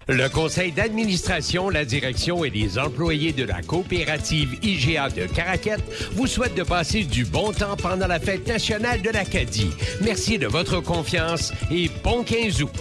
Le conseil d'administration, la direction et les employés de la coopérative IGA de Caraquette vous souhaitent de passer du bon temps pendant la fête nationale de l'Acadie. Merci de votre confiance et bon 15 août.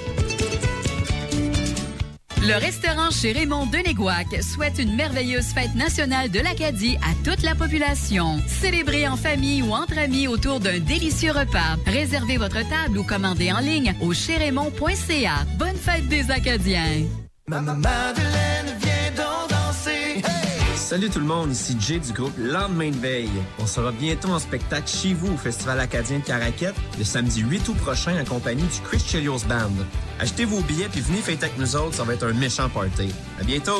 Le restaurant chez Raymond Denéguac souhaite une merveilleuse fête nationale de l'Acadie à toute la population. Célébrez en famille ou entre amis autour d'un délicieux repas. Réservez votre table ou commandez en ligne au chersraymond.ca. Bonne fête des Acadiens! Madeleine, viens donc danser! Hey! Salut tout le monde, ici Jay du groupe Lendemain de veille. On sera bientôt en spectacle chez vous au Festival acadien de Caraquette le samedi 8 août prochain en compagnie du Chris Chelios Band. Achetez vos billets puis venez fêter avec nous autres, ça va être un méchant party. À bientôt!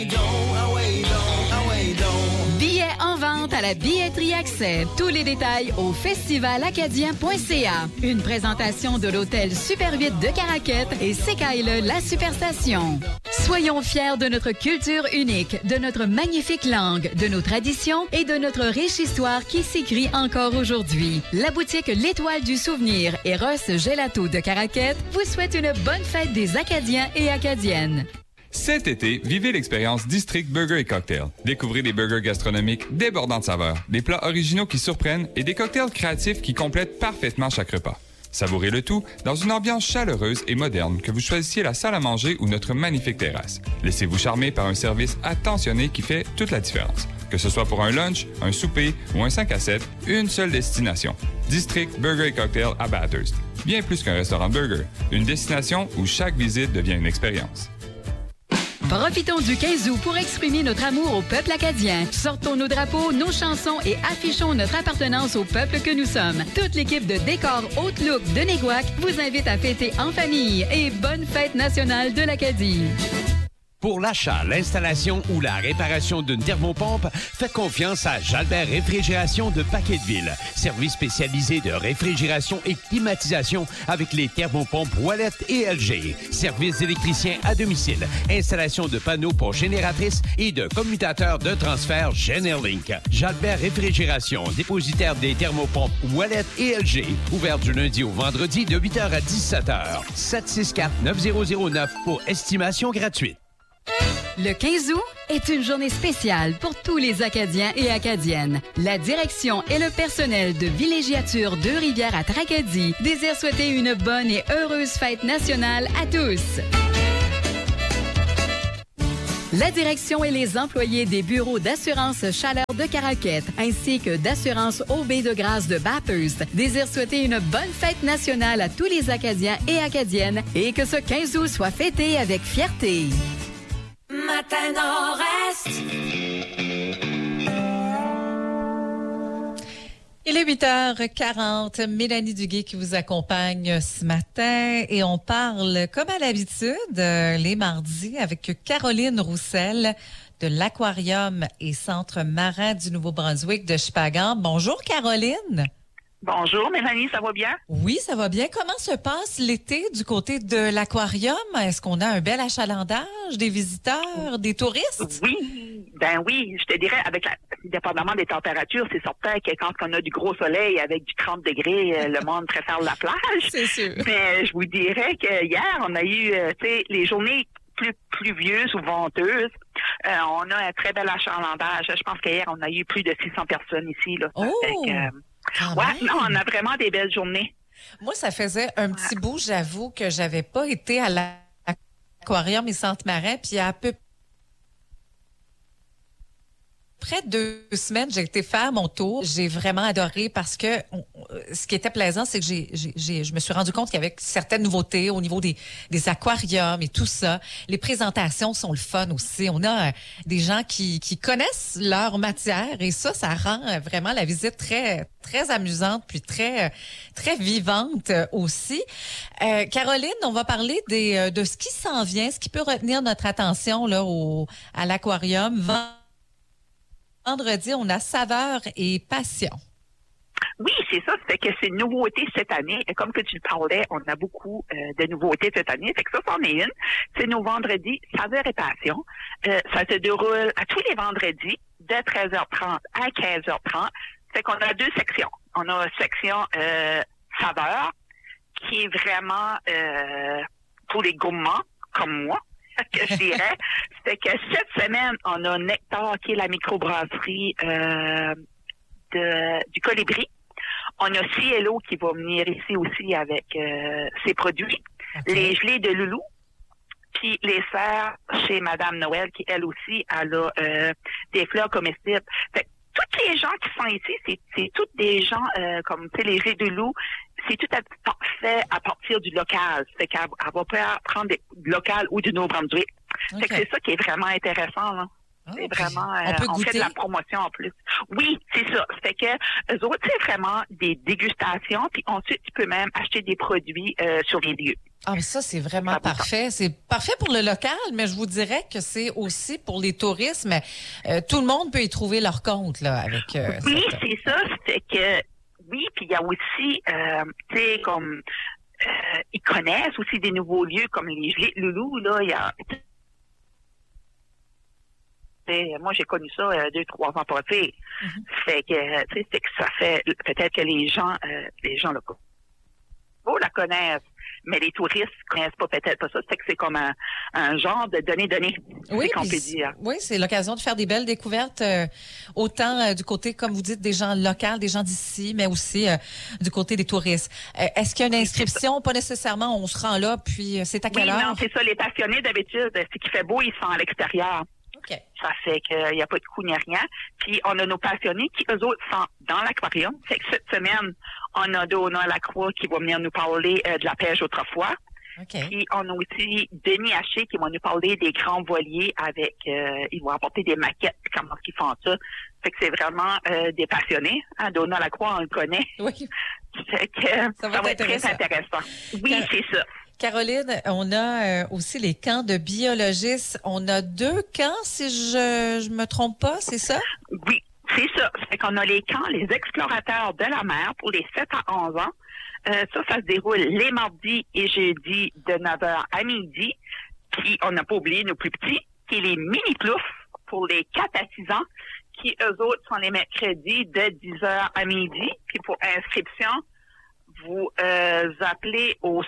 Billets en vente à la billetterie Accès. Tous les détails au festivalacadien.ca. Une présentation de l'hôtel Super 8 de Caraquette et Sécaille la Superstation. Soyons fiers de notre culture unique, de notre magnifique langue, de nos traditions et de notre riche histoire qui s'écrit encore aujourd'hui. La boutique L'Étoile du Souvenir et Ross Gelato de Caraquette vous souhaite une bonne fête des Acadiens et Acadiennes. Cet été, vivez l'expérience District Burger et Cocktail. Découvrez des burgers gastronomiques débordants de saveurs, des plats originaux qui surprennent et des cocktails créatifs qui complètent parfaitement chaque repas. Savourez le tout dans une ambiance chaleureuse et moderne, que vous choisissiez la salle à manger ou notre magnifique terrasse. Laissez-vous charmer par un service attentionné qui fait toute la différence. Que ce soit pour un lunch, un souper ou un 5 à 7, une seule destination. District Burger et Cocktail à Bathurst. Bien plus qu'un restaurant de burger. Une destination où chaque visite devient une expérience. Profitons du 15 août pour exprimer notre amour au peuple acadien. Sortons nos drapeaux, nos chansons et affichons notre appartenance au peuple que nous sommes. Toute l'équipe de Décor Haute Look de Néguac vous invite à fêter en famille et bonne fête nationale de l'Acadie. Pour l'achat, l'installation ou la réparation d'une thermopompe, faites confiance à Jalbert Réfrigération de Paquetteville. Service spécialisé de réfrigération et climatisation avec les thermopompes Wallet et LG. Service d'électricien à domicile. Installation de panneaux pour génératrices et de commutateurs de transfert Generlink. Jalbert Réfrigération, dépositaire des thermopompes Wallet et LG. Ouvert du lundi au vendredi de 8h à 17h. 764-9009 pour estimation gratuite. Le 15 août est une journée spéciale pour tous les Acadiens et Acadiennes. La direction et le personnel de Villégiature Deux-Rivières à Tracadie désirent souhaiter une bonne et heureuse fête nationale à tous. La direction et les employés des bureaux d'assurance Chaleur de Caraquette ainsi que d'assurance OB de Grâce de Bathurst désirent souhaiter une bonne fête nationale à tous les Acadiens et Acadiennes et que ce 15 août soit fêté avec fierté. Matin Nord-Est. Il est 8h40. Mélanie Duguay qui vous accompagne ce matin et on parle, comme à l'habitude, les mardis avec Caroline Roussel de l'Aquarium et Centre marin du Nouveau-Brunswick de Shpagam. Bonjour Caroline. Bonjour Mélanie, ça va bien? Oui, ça va bien. Comment se passe l'été du côté de l'Aquarium? Est-ce qu'on a un bel achalandage des visiteurs, des touristes? Oui, je te dirais, dépendamment des températures, c'est certain que quand on a du gros soleil avec du 30 degrés, le monde préfère la plage. C'est sûr. Mais je vous dirais que hier, on a eu, les journées plus pluvieuses ou venteuses. On a un très bel achalandage. Je pense qu'hier, on a eu plus de 600 personnes ici, là. Oh! Non, on a vraiment des belles journées. Moi, ça faisait un petit bout, j'avoue, que j'avais pas été à l'Aquarium et Centre marin, puis à peu près de 2 semaines, j'ai été faire mon tour. J'ai vraiment adoré parce que ce qui était plaisant, c'est que je me suis rendu compte qu'il y avait certaines nouveautés au niveau des aquariums et tout ça. Les présentations sont le fun aussi. On a des gens qui connaissent leur matière et ça rend vraiment la visite très, très amusante puis très, très vivante aussi. Caroline, on va parler de ce qui s'en vient, ce qui peut retenir notre attention là à l'aquarium. Vendredi, on a saveur et passion. Oui, c'est ça. C'est que c'est une nouveauté cette année. Et comme que tu le parlais, on a beaucoup de nouveautés cette année. Fait que ça, c'en est une. C'est nos vendredis saveur et passion. Ça se déroule à tous les vendredis de 13h30 à 15h30. Fait qu'on a 2 sections. On a une section saveur qui est vraiment pour les gourmands comme moi. que je dirais. C'est que cette semaine, on a Nectar, qui est la microbrasserie du Colibri. On a Cielo qui va venir ici aussi avec ses produits. Okay. Les gelées de Loulou. Puis les serres chez Madame Noël, qui elle aussi, elle a des fleurs comestibles. Fait que tous les gens qui sont ici, c'est tous des gens comme tu sais, les gelées de Loulou, c'est tout fait à partir du local. Fait qu'elle va pas prendre du local ou du Nouveau-Brunswick. Okay. Fait que c'est ça qui est vraiment intéressant, là. C'est vraiment, on fait de la promotion en plus. Oui, c'est ça. Fait que eux autres, c'est vraiment des dégustations, puis ensuite, tu peux même acheter des produits sur les lieux. Ah, mais ça, c'est vraiment parfait. C'est parfait pour le local, mais je vous dirais que c'est aussi pour les touristes. Mais tout le monde peut y trouver leur compte, là, avec oui, c'est ça. C'est que, oui, puis il y a aussi, tu sais, comme, ils connaissent aussi des nouveaux lieux, comme les gelées de Loulou, là, il y a... Moi, j'ai connu ça 2-3 ans passés. Fait que, tu sais, c'est que ça fait peut-être que les gens locaux la connaissent, mais les touristes connaissent peut-être pas ça. C'est que c'est comme un genre de données. Oui, qu'on peut dire. Oui, c'est l'occasion de faire des belles découvertes, autant du côté, comme vous dites, des gens locaux, des gens d'ici, mais aussi du côté des touristes. Est-ce qu'il y a une inscription? Pas nécessairement, on se rend là, puis c'est à quelle heure? Non, c'est ça. Les passionnés, d'habitude, c'est qu'il fait beau, ils sont à l'extérieur. Okay. Ça fait qu'il n'y a pas de coût ni rien. Puis, on a nos passionnés qui, eux autres, sont dans l'aquarium. Fait que cette semaine, on a Donna Lacroix qui va venir nous parler de la pêche autrefois. Okay. Puis, on a aussi Denis Haché qui va nous parler des grands voiliers avec... ils vont apporter des maquettes, comment ils font ça. Fait que c'est vraiment des passionnés. Hein, Donna Lacroix, on le connaît. Oui. Fait que ça va être très intéressant. Oui, c'est ça. Caroline, on a aussi les camps de biologistes. On a 2 camps, si je me trompe pas, c'est ça? Oui, c'est ça. Fait qu'on a les camps, les explorateurs de la mer pour les 7 à 11 ans. Ça se déroule les mardis et jeudis de 9h à midi. Puis, on n'a pas oublié nos plus petits, qui est les mini-ploufs pour les 4 à 6 ans, qui, eux autres, sont les mercredis de 10h à midi. Puis, pour inscription, vous appelez au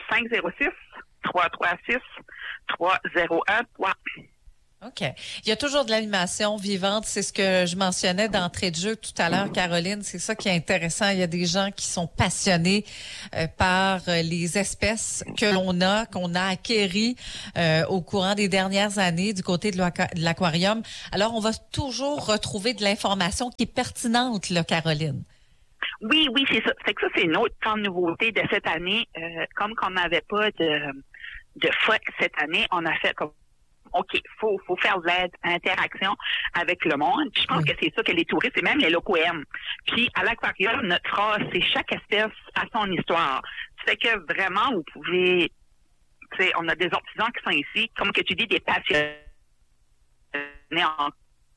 506-336-3013. OK. Il y a toujours de l'animation vivante. C'est ce que je mentionnais d'entrée de jeu tout à l'heure, Caroline. C'est ça qui est intéressant. Il y a des gens qui sont passionnés par les espèces que l'on a, qu'on a acquéries au courant des dernières années du côté de l'aquarium. Alors, on va toujours retrouver de l'information qui est pertinente, là, Caroline. Oui, c'est ça. C'est que ça, c'est une autre grande nouveauté de cette année. Comme qu'on n'avait pas de FOC cette année, on a fait comme OK, faut faire de l'interaction avec le monde. Puis je pense que c'est ça que les touristes et même les locaux aiment. Puis à l'aquarium, notre phrase, c'est chaque espèce a son histoire. C'est que vraiment, vous pouvez, tu sais, on a des artisans qui sont ici, comme que tu dis, des passionnés en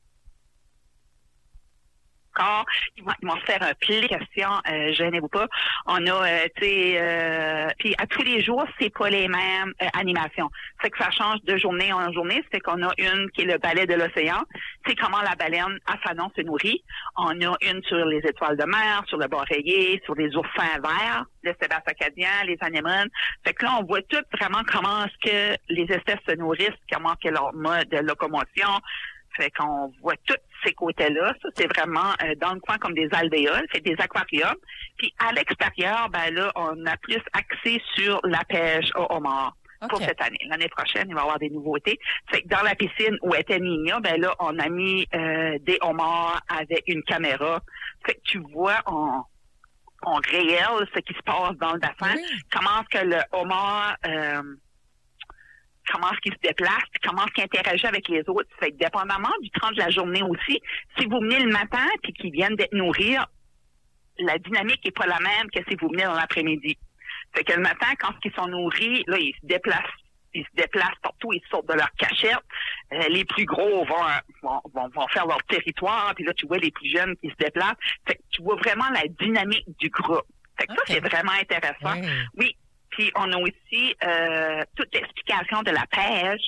ils vont se faire un pli de questions, gênez-vous pas. On a, puis à tous les jours, c'est pas les mêmes animations. C'est que ça change de journée en journée. C'est qu'on a une qui est le ballet de l'océan. C'est comment la baleine à Fanon se nourrit. On a une sur les étoiles de mer, sur le bord rayé, sur les oursins verts, le sébaste acadien, les anémones. Fait que là, on voit tout vraiment comment est-ce que les espèces se nourrissent, comment est leur mode de locomotion. Fait qu'on voit tous ces côtés-là. Ça, c'est vraiment dans le coin comme des alvéoles, c'est des aquariums. Puis à l'extérieur, ben là, on a plus axé sur la pêche au homard pour cette année. L'année prochaine, il va y avoir des nouveautés. Fait que dans la piscine où était Nina, ben là, on a mis des homards avec une caméra. Fait que tu vois en réel ce qui se passe dans le bassin. Oui. Comment est-ce que le homard... comment est-ce qu'il se déplace, puis comment est-ce qu'il interagit avec les autres. Fait que dépendamment du temps de la journée aussi, si vous venez le matin puis qu'ils viennent d'être nourrir, la dynamique n'est pas la même que si vous venez dans l'après-midi. Fait que le matin, quand ils sont nourris, là, ils se déplacent partout, ils sortent de leur cachette. Les plus gros vont faire leur territoire, puis là, tu vois les plus jeunes qui se déplacent. Fait que tu vois vraiment la dynamique du groupe. Fait que ça, c'est vraiment intéressant. Oui. Puis on a aussi toute l'explication de la pêche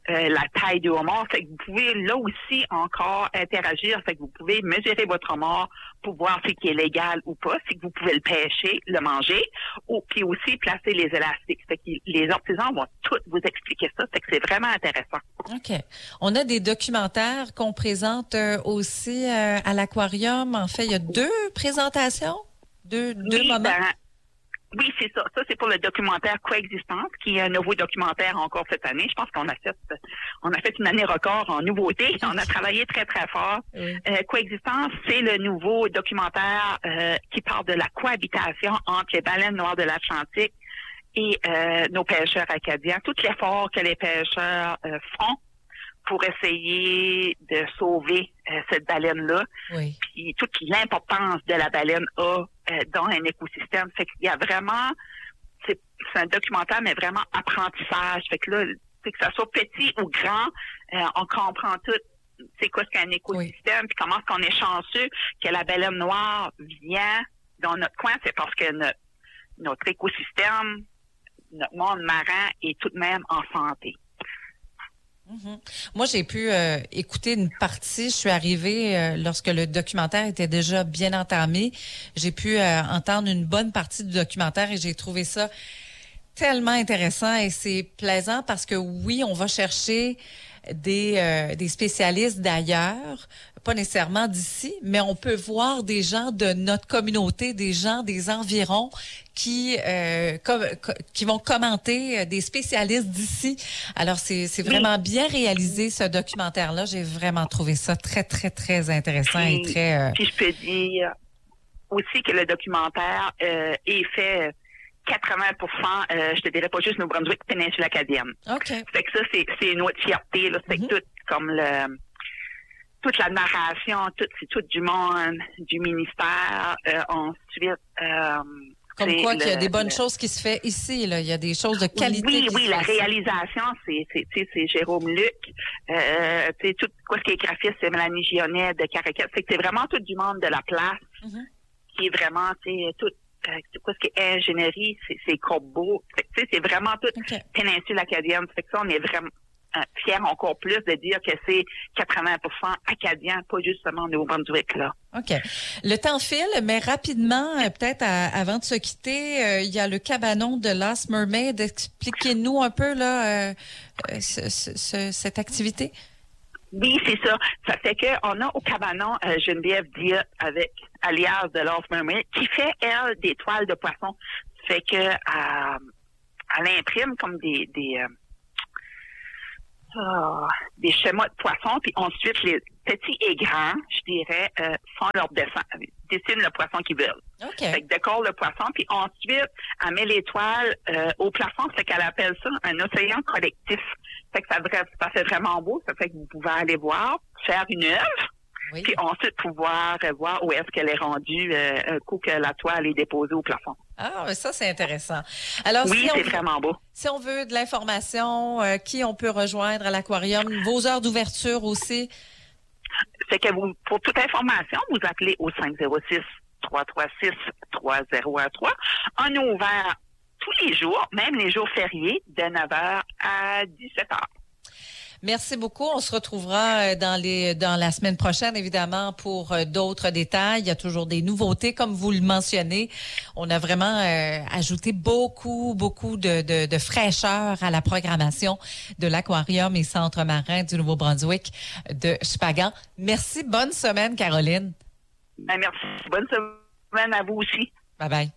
la taille du homard. Fait que vous pouvez là aussi encore interagir. Fait que vous pouvez mesurer votre homard pour voir ce qui est légal ou pas, si vous pouvez le pêcher, le manger, ou puis aussi placer les élastiques. Fait que les artisans vont tous vous expliquer ça. Fait que c'est vraiment intéressant. OK. On a des documentaires qu'on présente aussi à l'aquarium. En fait, il y a 2 présentations, deux moments. Oui, c'est ça. Ça, c'est pour le documentaire Coexistence, qui est un nouveau documentaire encore cette année. Je pense qu'on a fait une année record en nouveauté. On a travaillé très, très fort. Oui. Coexistence, c'est le nouveau documentaire qui parle de la cohabitation entre les baleines noires de l'Atlantique et nos pêcheurs acadiens. Tout l'effort que les pêcheurs font pour essayer de sauver cette baleine-là. Oui. Puis toute l'importance de la baleine a dans un écosystème. Fait qu'il y a vraiment, c'est un documentaire, mais vraiment apprentissage. Fait que là, que ça soit petit ou grand, on comprend tout c'est quoi ce qu'un écosystème, puis comment est-ce qu'on est chanceux que la baleine noire vient dans notre coin. C'est parce que notre écosystème, notre monde marin est tout de même en santé. Mm-hmm. Moi, j'ai pu écouter une partie. Je suis arrivée lorsque le documentaire était déjà bien entamé. J'ai pu entendre une bonne partie du documentaire et j'ai trouvé ça tellement intéressant et c'est plaisant parce que oui, on va chercher des spécialistes d'ailleurs, pas nécessairement d'ici, mais on peut voir des gens de notre communauté, des gens des environs qui vont commenter des spécialistes d'ici. Alors, c'est vraiment bien réalisé, ce documentaire-là. J'ai vraiment trouvé ça très, très, très intéressant et très... Puis je peux dire aussi que le documentaire est fait 80%, je te dirais pas juste Nouveau-Brunswick, péninsule acadienne. OK. Fait que ça, c'est une autre fierté, là. C'est tout comme toute la narration, c'est tout du monde, du ministère. Ensuite, comme quoi qu'il y a des bonnes choses qui se fait ici, là. Il y a des choses de qualité. Oui, la réalisation, c'est Jérôme Luc. Tout quoi ce qui est graphiste, c'est Mélanie Gionnet de Caraquette. C'est que c'est vraiment tout du monde de la place qui est vraiment, tout quoi ce qui est ingénierie, c'est Corbeau. C'est vraiment toute péninsule acadienne. Fait que ça, on est vraiment fiers encore plus de dire que c'est 80% acadien, pas juste seulement Nouveau-Brunswick, là. OK. Le temps file, mais rapidement, peut-être avant de se quitter, il y a le cabanon de Last Mermaid. Expliquez-nous un peu là cette activité. Oui, c'est ça. Ça fait qu'on a au cabanon Geneviève Diot avec alias de Last Mermaid qui fait, elle, des toiles de poisson. Fait que elle imprime comme des schémas de poissons, puis ensuite les petits et grands, je dirais, font leur dessin, dessinent le poisson qu'ils veulent. Okay. Fait que décore le poisson, puis ensuite, elle met les toiles au plafond, c'est qu'elle appelle ça un océan collectif. Fait que ça fait vraiment beau, ça fait que vous pouvez aller voir, faire une œuvre, puis ensuite pouvoir voir où est-ce qu'elle est rendue un coup que la toile est déposée au plafond. Ah, mais ça, c'est intéressant. Alors, oui, c'est vraiment beau. Si on veut de l'information, qui on peut rejoindre à l'aquarium, vos heures d'ouverture aussi? C'est que pour toute information, vous appelez au 506-336-3013. On est ouvert tous les jours, même les jours fériés, de 9h à 17h. Merci beaucoup. On se retrouvera dans la semaine prochaine, évidemment, pour d'autres détails. Il y a toujours des nouveautés, comme vous le mentionnez. On a vraiment ajouté beaucoup de fraîcheur à la programmation de l'Aquarium et Centre marin du Nouveau-Brunswick de Chupagan. Merci. Bonne semaine, Caroline. Merci. Bonne semaine à vous aussi. Bye-bye.